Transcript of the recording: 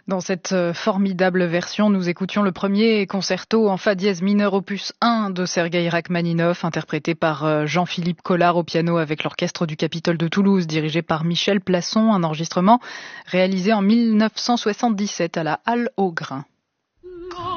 Dans cette formidable version, nous écoutions le premier concerto en fa dièse mineur opus 1 de Sergueï Rachmaninov, interprété par Jean-Philippe Collard au piano avec l'orchestre du Capitole de Toulouse, dirigé par Michel Plasson, un enregistrement réalisé en 1977 à la Halle au Grain.